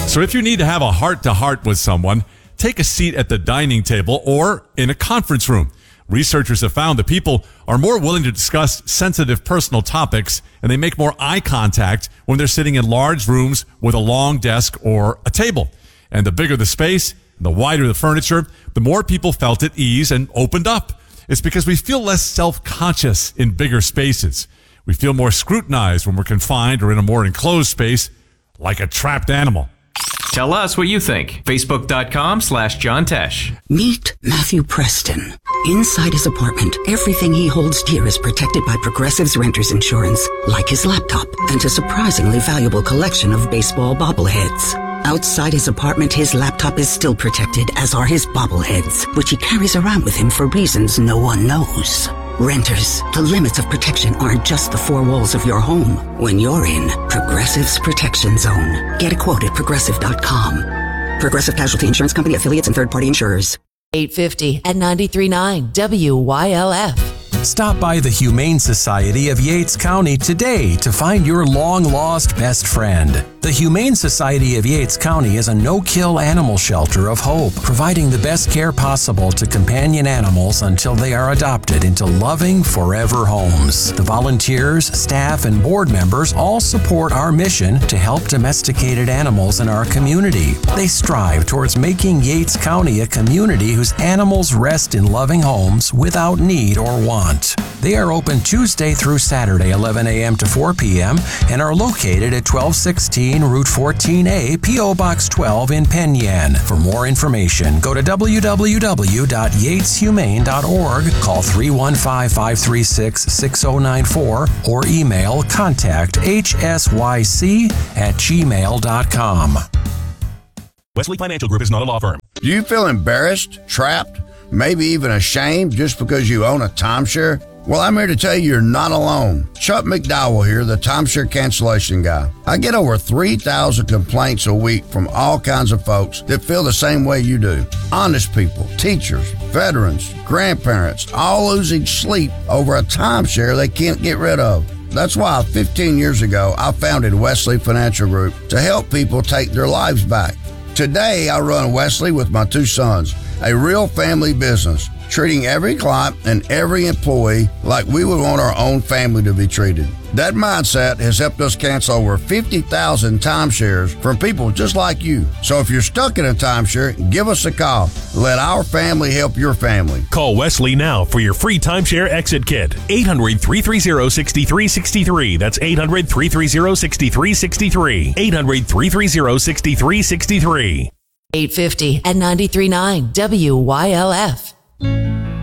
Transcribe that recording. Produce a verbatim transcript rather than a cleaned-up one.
So if you need to have a heart-to-heart with someone, take a seat at the dining table or in a conference room. Researchers have found that people are more willing to discuss sensitive personal topics, and they make more eye contact when they're sitting in large rooms with a long desk or a table. And the bigger the space, the wider the furniture, the more people felt at ease and opened up. It's because we feel less self-conscious in bigger spaces. We feel more scrutinized when we're confined or in a more enclosed space, like a trapped animal. Tell us what you think. Facebook.com slash John Tesh. Meet Matthew Preston. Inside his apartment, everything he holds dear is protected by Progressive's Renter's Insurance, like his laptop and a surprisingly valuable collection of baseball bobbleheads. Outside his apartment, his laptop is still protected, as are his bobbleheads, which he carries around with him for reasons no one knows. Renters, the limits of protection aren't just the four walls of your home. When you're in Progressive's Protection Zone. Get a quote at progressive dot com. Progressive Casualty Insurance Company, affiliates, and third-party insurers. eight fifty and ninety-three point nine W Y L F. Stop by the Humane Society of Yates County today to find your long-lost best friend. The Humane Society of Yates County is a no-kill animal shelter of hope, providing the best care possible to companion animals until they are adopted into loving, forever homes. The volunteers, staff, and board members all support our mission to help domesticated animals in our community. They strive towards making Yates County a community whose animals rest in loving homes without need or want. They are open Tuesday through Saturday, eleven a.m. to four p.m., and are located at twelve sixteen Route fourteen A, P O. Box twelve in Penn Yan. For more information, go to w w w dot yates humane dot org, call three one five, five three six, six zero nine four, or email contact h s y c at gmail dot com. Wesley Financial Group is not a law firm. Do you feel embarrassed, trapped, maybe even ashamed just because you own a timeshare? Well, I'm here to tell you you're not alone. Chuck McDowell here, the timeshare cancellation guy. I get over three thousand complaints a week from all kinds of folks that feel the same way you do. Honest people, teachers, veterans, grandparents, all losing sleep over a timeshare they can't get rid of. That's why fifteen years ago, I founded Wesley Financial Group to help people take their lives back. Today, I run Wesley with my two sons, a real family business, treating every client and every employee like we would want our own family to be treated. That mindset has helped us cancel over fifty thousand timeshares from people just like you. So if you're stuck in a timeshare, give us a call. Let our family help your family. Call Wesley now for your free timeshare exit kit. eight hundred, three three zero, six three six three. That's eight hundred, three three zero, six three six three. eight hundred, three three zero, six three six three. eight fifty and ninety-three point nine W Y L F.